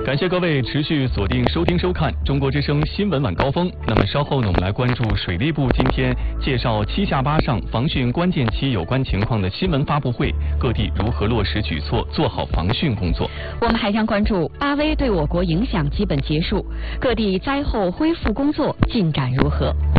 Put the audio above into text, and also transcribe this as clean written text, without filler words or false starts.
感谢各位持续锁定收听收看中国之声新闻晚高峰。那么稍后呢，我们来关注水利部今天介绍7下8上防汛关键期有关情况的新闻发布会，各地如何落实举措，做好防汛工作。 我们还将关注巴威对我国影响基本结束，各地灾后恢复工作进展如何。